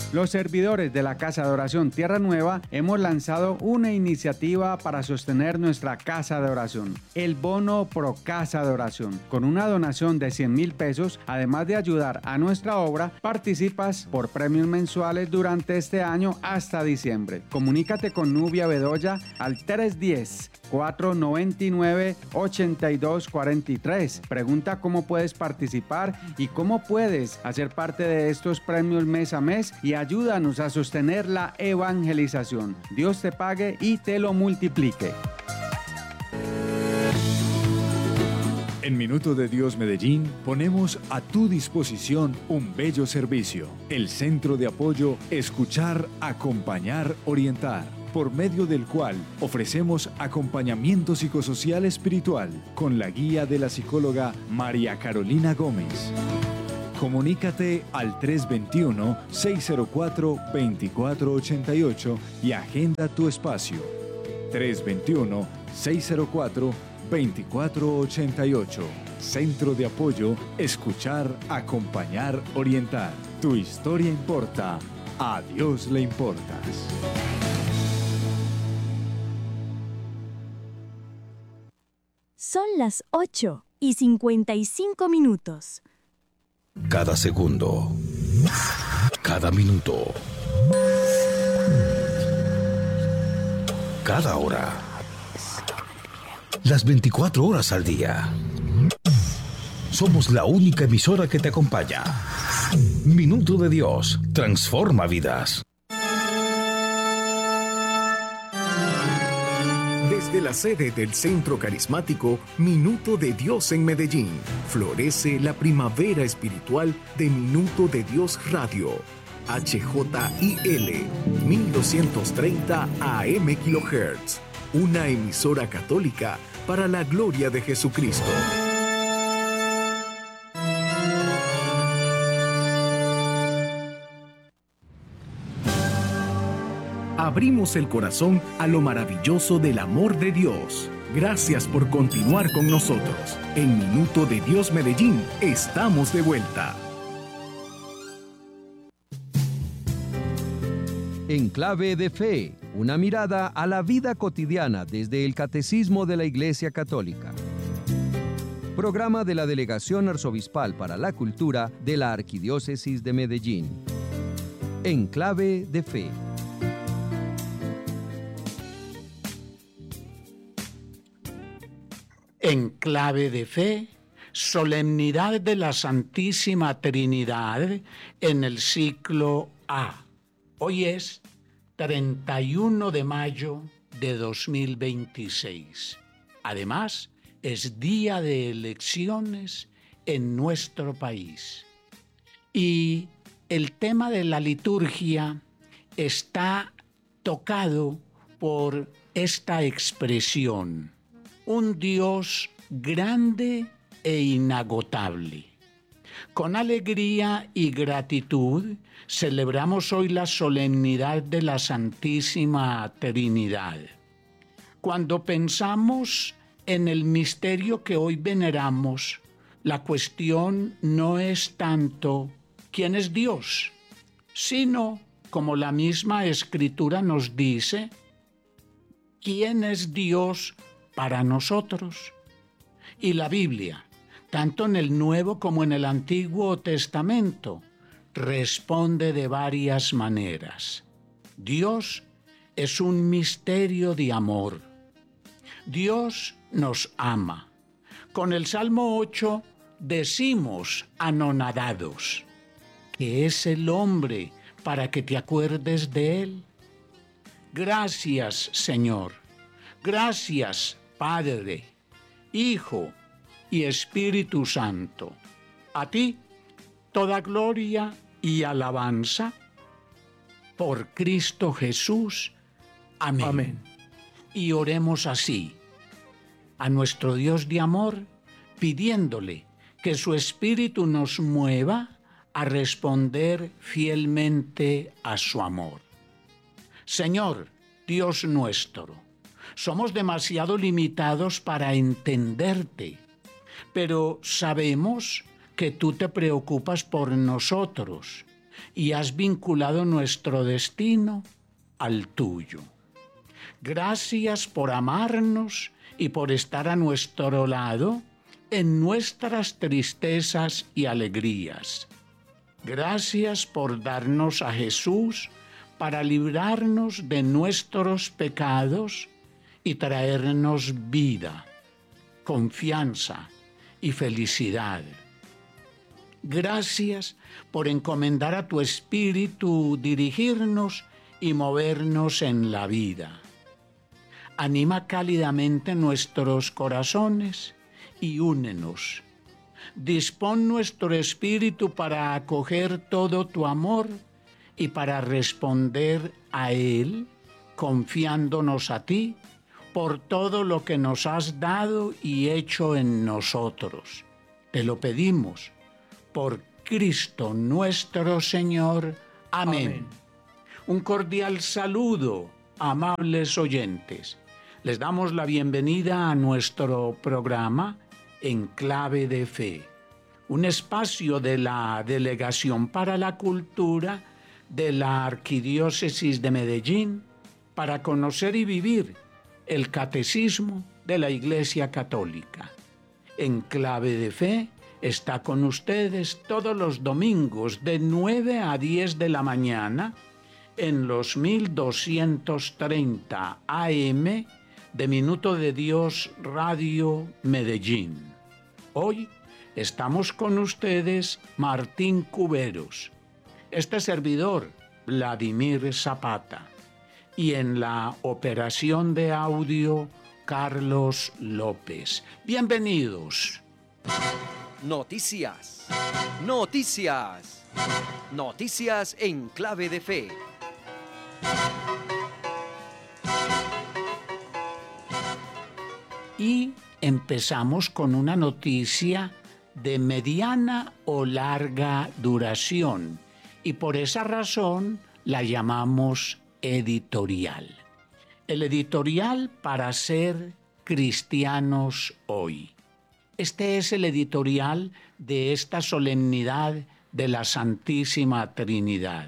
Los servidores de la Casa de Oración Tierra Nueva hemos lanzado una iniciativa para sostener nuestra Casa de Oración, el Bono Pro Casa de Oración. Con una donación de 100,000 pesos, además de ayudar a nuestra obra, participas por premios mensuales durante este año hasta diciembre. Comunícate con Nubia Bedoya al 310-499-8243. Pregunta cómo puedes participar y cómo puedes hacer parte de estos premios mes a mes y ayúdanos a sostener la evangelización. Dios te pague y te lo multiplique. En Minuto de Dios Medellín ponemos a tu disposición un bello servicio. El Centro de Apoyo Escuchar, Acompañar, Orientar, por medio del cual ofrecemos acompañamiento psicosocial espiritual con la guía de la psicóloga María Carolina Gómez. Comunícate al 321-604-2488 y agenda tu espacio. 321-604-2488. Centro de Apoyo Escuchar, Acompañar, Orientar. Tu historia importa. A Dios le importas. Son las 8:55. Cada segundo, cada minuto, cada hora, las 24 horas al día. Somos la única emisora que te acompaña. Minuto de Dios transforma vidas. Desde la sede del Centro Carismático Minuto de Dios en Medellín, florece la primavera espiritual de Minuto de Dios Radio. HJIL 1230 AM kHz, una emisora católica para la gloria de Jesucristo. Abrimos el corazón a lo maravilloso del amor de Dios. Gracias por continuar con nosotros. En Minuto de Dios Medellín, estamos de vuelta. En Clave de Fe, una mirada a la vida cotidiana desde el Catecismo de la Iglesia Católica. Programa de la Delegación Arzobispal para la Cultura de la Arquidiócesis de Medellín. En Clave de Fe. En Clave de Fe, solemnidad de la Santísima Trinidad en el ciclo A. Hoy es 31 de mayo de 2026. Además, es día de elecciones en nuestro país. Y el tema de la liturgia está tocado por esta expresión: un Dios grande e inagotable. Con alegría y gratitud celebramos hoy la solemnidad de la Santísima Trinidad. Cuando pensamos en el misterio que hoy veneramos, la cuestión no es tanto quién es Dios, sino, como la misma Escritura nos dice, quién es Dios para nosotros. Y la Biblia, tanto en el Nuevo como en el Antiguo Testamento, responde de varias maneras. Dios es un misterio de amor. Dios nos ama. Con el Salmo 8 decimos anonadados: ¿qué es el hombre para que te acuerdes de él? Gracias, Señor. Gracias, Padre, Hijo y Espíritu Santo. A ti toda gloria y alabanza por Cristo Jesús. Amén. Amén. Y oremos así a nuestro Dios de amor, pidiéndole que su Espíritu nos mueva a responder fielmente a su amor. Señor, Dios nuestro, somos demasiado limitados para entenderte, pero sabemos que tú te preocupas por nosotros y has vinculado nuestro destino al tuyo. Gracias por amarnos y por estar a nuestro lado en nuestras tristezas y alegrías. Gracias por darnos a Jesús para librarnos de nuestros pecados y traernos vida, confianza y felicidad. Gracias por encomendar a tu Espíritu dirigirnos y movernos en la vida. Anima cálidamente nuestros corazones y únenos. Dispón nuestro espíritu para acoger todo tu amor y para responder a él, confiándonos a ti por todo lo que nos has dado y hecho en nosotros. Te lo pedimos por Cristo nuestro Señor. Amén. Un cordial saludo, amables oyentes. Les damos la bienvenida a nuestro programa En Clave de Fe, un espacio de la Delegación para la Cultura de la Arquidiócesis de Medellín para conocer y vivir el Catecismo de la Iglesia Católica. En Clave de Fe está con ustedes todos los domingos de 9 a 10 de la mañana en los 1230 AM de Minuto de Dios Radio Medellín. Hoy estamos con ustedes Martín Cuberos, este servidor Vladimir Zapata y en la operación de audio Carlos López. Bienvenidos. Noticias, noticias, noticias en Clave de Fe. Y empezamos con una noticia de mediana o larga duración y por esa razón la llamamos editorial. El editorial para ser cristianos hoy. Este es el editorial de esta solemnidad de la Santísima Trinidad.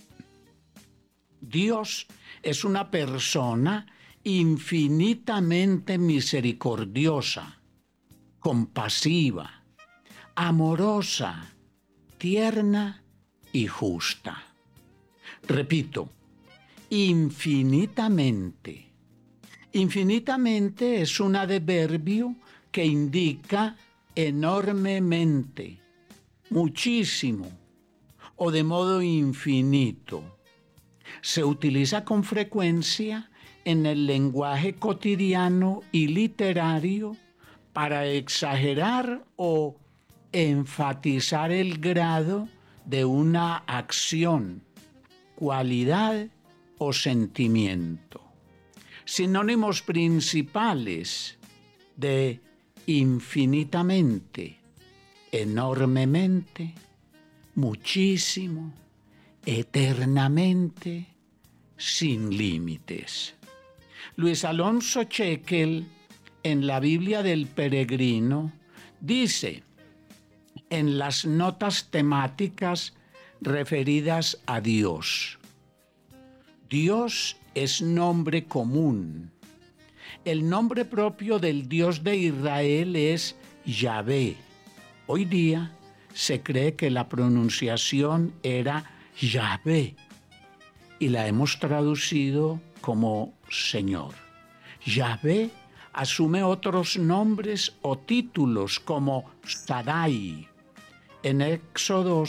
Dios es una persona infinitamente misericordiosa, compasiva, amorosa, tierna y justa. Repito, infinitamente. Infinitamente es un adverbio que indica enormemente, muchísimo o de modo infinito. Se utiliza con frecuencia en el lenguaje cotidiano y literario para exagerar o enfatizar el grado de una acción, cualidad o sentimiento. Sinónimos principales de infinitamente, enormemente, muchísimo, eternamente, sin límites. Luis Alonso Chequel, en la Biblia del Peregrino, dice en las notas temáticas referidas a Dios: Dios es nombre común. El nombre propio del Dios de Israel es Yahvé. Hoy día se cree que la pronunciación era Yahvé y la hemos traducido como Señor. Yahvé asume otros nombres o títulos como Shaddai. En Éxodo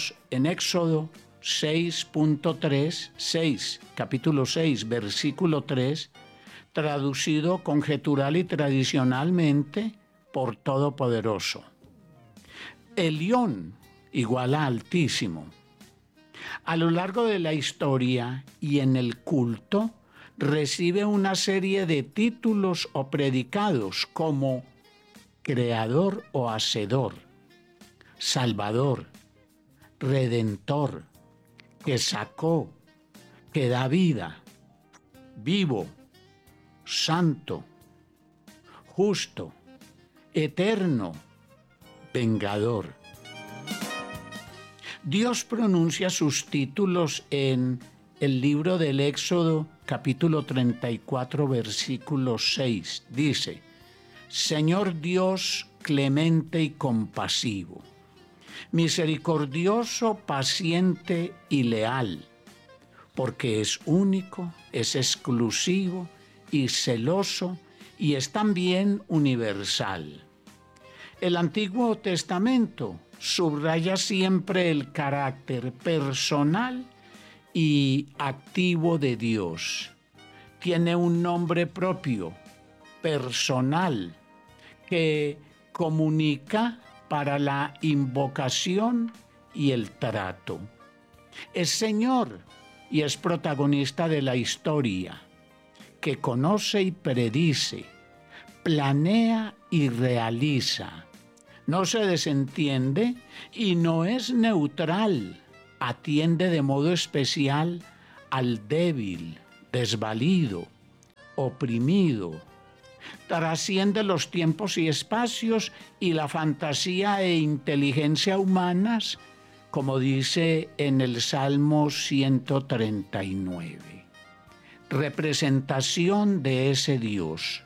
6.3, capítulo 6, versículo 3, traducido conjetural y tradicionalmente por Todopoderoso. Elión igual a Altísimo. A lo largo de la historia y en el culto, recibe una serie de títulos o predicados como Creador o Hacedor, Salvador, Redentor, que sacó, que da vida, vivo, santo, justo, eterno, vengador. Dios pronuncia sus títulos en el libro del Éxodo, capítulo 34, versículo 6. Dice: Señor Dios clemente y compasivo, misericordioso, paciente y leal, porque es único, es exclusivo y celoso, y es también universal. El Antiguo Testamento subraya siempre el carácter personal y activo de Dios. Tiene un nombre propio, personal, que comunica para la invocación y el trato. Es Señor y es protagonista de la historia, que conoce y predice, planea y realiza. No se desentiende y no es neutral. Atiende de modo especial al débil, desvalido, oprimido. Trasciende los tiempos y espacios y la fantasía e inteligencia humanas, como dice en el Salmo 139. Representación de ese Dios.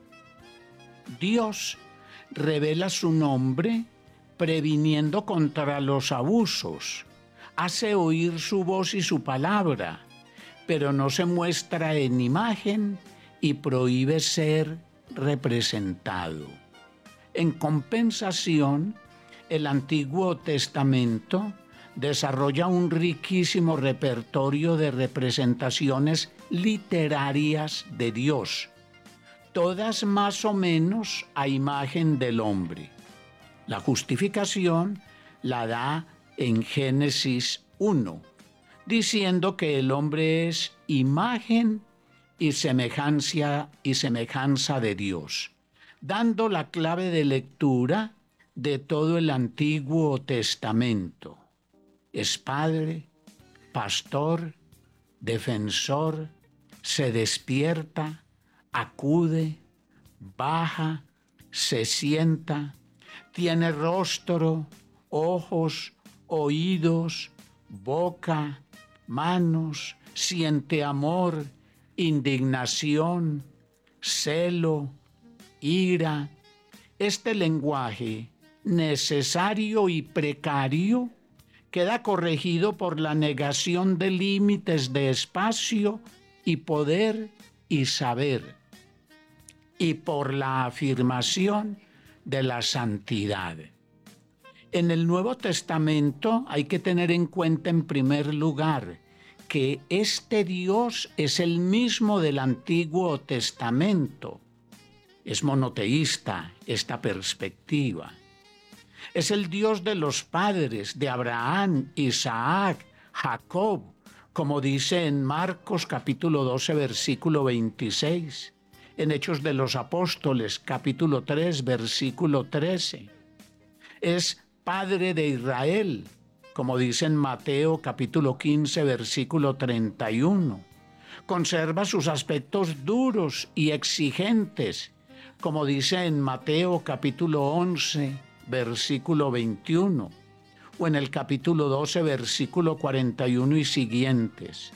Dios revela su nombre previniendo contra los abusos. Hace oír su voz y su palabra, pero no se muestra en imagen y prohíbe ser representado. En compensación, el Antiguo Testamento desarrolla un riquísimo repertorio de representaciones literarias de Dios, todas más o menos a imagen del hombre. La justificación la da en Génesis 1, diciendo que el hombre es imagen y semejanza de Dios, dando la clave de lectura de todo el Antiguo Testamento. Es padre, pastor, defensor, se despierta, acude, baja, se sienta, tiene rostro, ojos, oídos, boca, manos, siente amor, indignación, celo, ira. Este lenguaje necesario y precario queda corregido por la negación de límites de espacio y poder y saber, y por la afirmación de la santidad. En el Nuevo Testamento hay que tener en cuenta en primer lugar que este Dios es el mismo del Antiguo Testamento. Es monoteísta esta perspectiva. Es el Dios de los padres, de Abraham, Isaac, Jacob, como dice en Marcos capítulo 12, versículo 26, en Hechos de los Apóstoles capítulo 3, versículo 13. Es Padre de Israel, como dice en Mateo capítulo 15, versículo 31. Conserva sus aspectos duros y exigentes, como dice en Mateo capítulo 11, versículo 21, o en el capítulo 12, versículo 41 y siguientes.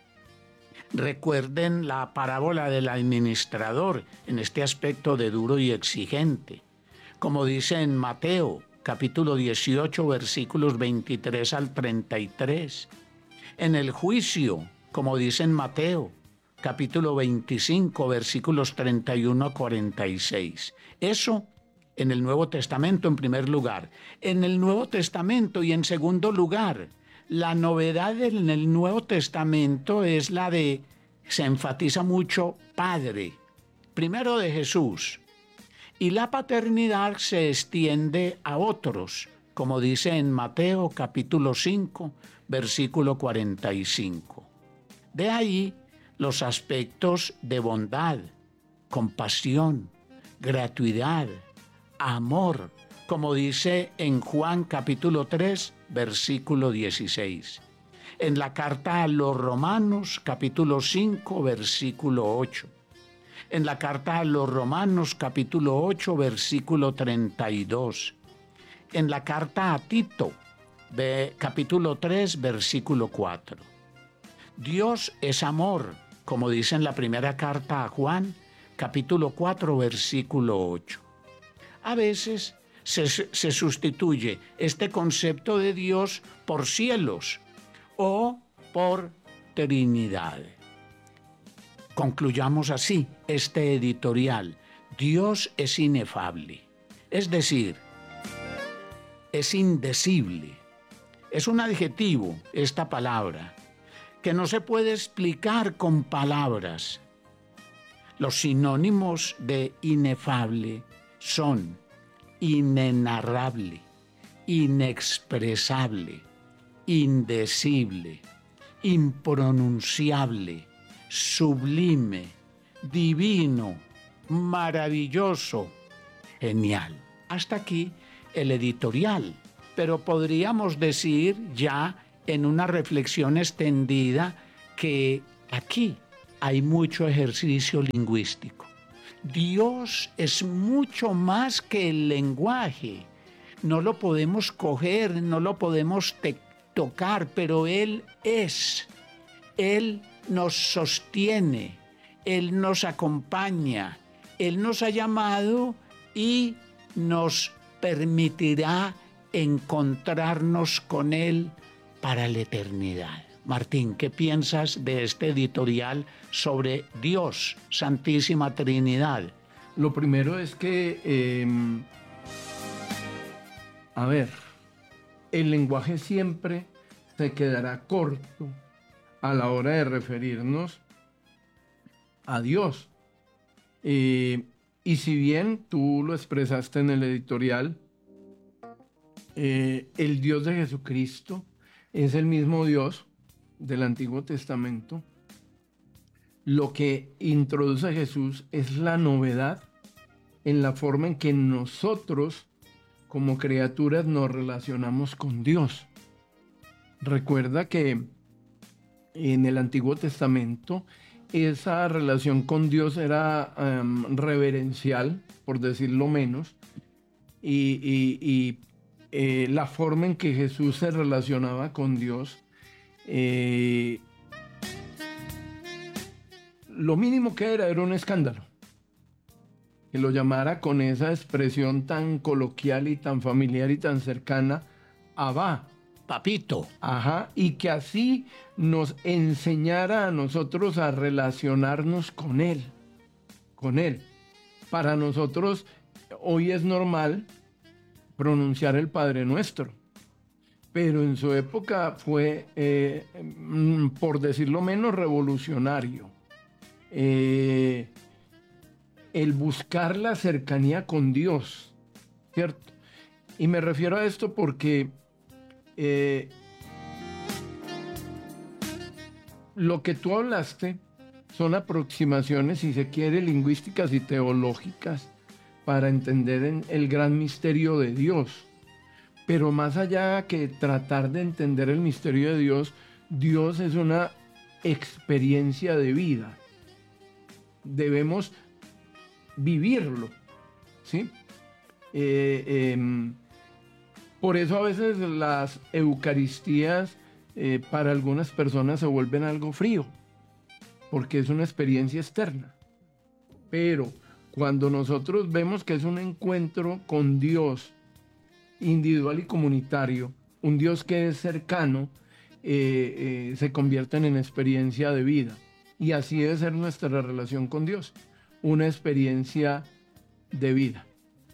Recuerden la parábola del administrador en este aspecto de duro y exigente, como dice en Mateo capítulo 18, versículos 23 al 33. En el juicio, como dice en Mateo capítulo 25, versículos 31 a 46. Eso en el Nuevo Testamento en primer lugar. En el Nuevo Testamento y en segundo lugar, la novedad en el Nuevo Testamento es la de, se enfatiza mucho, Padre, primero de Jesús, y la paternidad se extiende a otros, como dice en Mateo capítulo 5, versículo 45. De ahí los aspectos de bondad, compasión, gratuidad, amor, como dice en Juan capítulo 3, versículo 16. En la carta a los Romanos capítulo 5, versículo 8. En la carta a los Romanos capítulo 8, versículo 32. En la carta a Tito, capítulo 3, versículo 4. Dios es amor, como dice en la primera carta a Juan, capítulo 4, versículo 8. A veces se sustituye este concepto de Dios por cielos o por Trinidad. Concluyamos así este editorial. Dios es inefable, es decir, es indecible. Es un adjetivo, esta palabra, que no se puede explicar con palabras. Los sinónimos de inefable son inenarrable, inexpresable, indecible, impronunciable, sublime, divino, maravilloso, genial. Hasta aquí el editorial, pero podríamos decir ya en una reflexión extendida que aquí hay mucho ejercicio lingüístico. Dios es mucho más que el lenguaje. No lo podemos coger, no lo podemos tocar, pero Él es. Él nos sostiene, Él nos acompaña, Él nos ha llamado y nos permitirá encontrarnos con Él para la eternidad. Martín, ¿qué piensas de este editorial sobre Dios, Santísima Trinidad? Lo primero es que, el lenguaje siempre se quedará corto a la hora de referirnos a Dios. Y si bien tú lo expresaste en el editorial, el Dios de Jesucristo es el mismo Dios del Antiguo Testamento. Lo que introduce Jesús es la novedad en la forma en que nosotros como criaturas nos relacionamos con Dios. Recuerda que en el Antiguo Testamento esa relación con Dios era reverencial, por decirlo menos, y la forma en que Jesús se relacionaba con Dios, lo mínimo que era un escándalo. Que lo llamara con esa expresión tan coloquial y tan familiar y tan cercana, Abba, papito. Ajá, y que así nos enseñara a nosotros a relacionarnos con Él. Para nosotros hoy es normal pronunciar el Padre Nuestro, pero en su época fue, por decirlo menos, revolucionario. El buscar la cercanía con Dios, ¿cierto? Y me refiero a esto porque lo que tú hablaste son aproximaciones, si se quiere, lingüísticas y teológicas para entender el gran misterio de Dios. Pero más allá que tratar de entender el misterio de Dios, Dios es una experiencia de vida. Debemos vivirlo, ¿sí? Por eso a veces las eucaristías para algunas personas se vuelven algo frío, porque es una experiencia externa. Pero cuando nosotros vemos que es un encuentro con Dios individual y comunitario, un Dios que es cercano, se convierten en experiencia de vida. Y así debe ser nuestra relación con Dios, una experiencia de vida.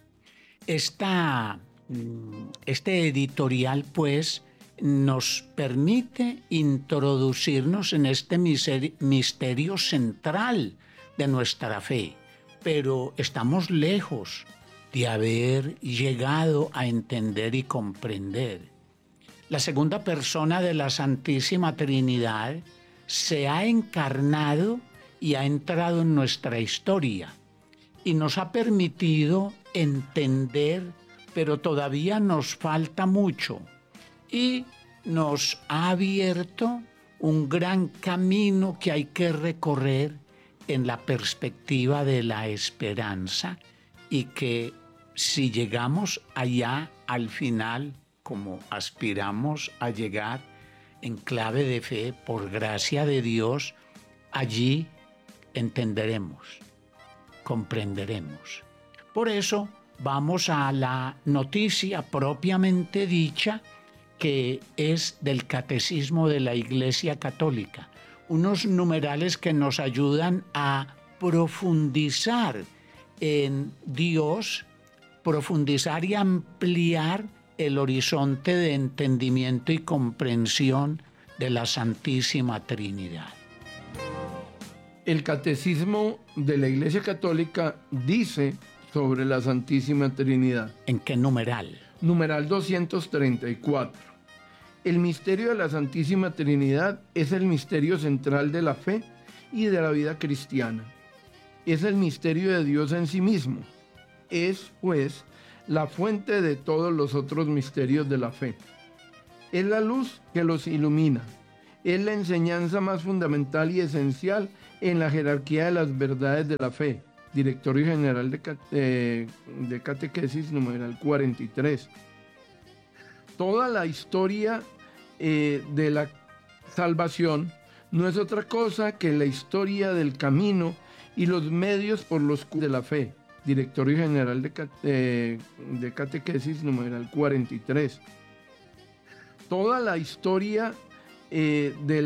Este editorial, pues, nos permite introducirnos en este misterio central de nuestra fe, pero estamos lejos de haber llegado a entender y comprender. La segunda persona de la Santísima Trinidad se ha encarnado y ha entrado en nuestra historia y nos ha permitido entender, pero todavía nos falta mucho, y nos ha abierto un gran camino que hay que recorrer en la perspectiva de la esperanza, y que si llegamos allá al final, como aspiramos a llegar en clave de fe, por gracia de Dios, allí entenderemos, comprenderemos. Por eso vamos a la noticia propiamente dicha, que es del Catecismo de la Iglesia Católica. Unos numerales que nos ayudan a profundizar en Dios, profundizar y ampliar el horizonte de entendimiento y comprensión de la Santísima Trinidad. El Catecismo de la Iglesia Católica dice sobre la Santísima Trinidad. ¿En qué numeral? Numeral 234. El misterio de la Santísima Trinidad es el misterio central de la fe y de la vida cristiana. Es el misterio de Dios en sí mismo. Es, pues, la fuente de todos los otros misterios de la fe. Es la luz que los ilumina. Es la enseñanza más fundamental y esencial en la jerarquía de las verdades de la fe. Directorio General de Catequesis, numeral 43. Toda la historia de la salvación no es otra cosa que la historia del camino y los medios por los de la fe. Directorio General de Catequesis, numeral 43. Toda la historia de